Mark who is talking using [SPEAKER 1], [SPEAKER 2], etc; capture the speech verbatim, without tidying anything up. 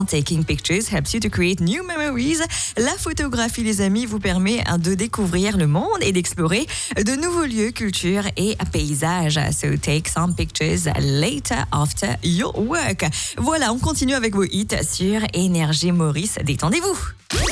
[SPEAKER 1] Taking pictures helps you to create new memories. La photographie, les amis, vous permet de découvrir le monde et d'explorer de nouveaux lieux, cultures et paysages. So take some pictures later after your work. Voilà, on continue avec vos hits sur Énergie Maurice. Détendez-vous.